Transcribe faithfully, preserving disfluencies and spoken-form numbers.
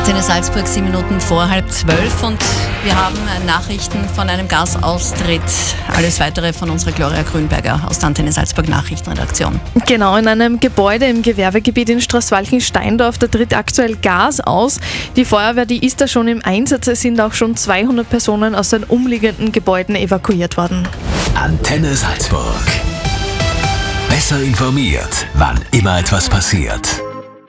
Antenne Salzburg, sieben Minuten vor halb zwölf und wir haben Nachrichten von einem Gasaustritt. Alles Weitere von unserer Gloria Grünberger aus der Antenne Salzburg Nachrichtenredaktion. Genau, in einem Gebäude im Gewerbegebiet in Straßwalchen-Steindorf, da tritt aktuell Gas aus. Die Feuerwehr, die ist da schon im Einsatz. Es sind auch schon zweihundert Personen aus den umliegenden Gebäuden evakuiert worden. Antenne Salzburg. Besser informiert, wann immer etwas passiert.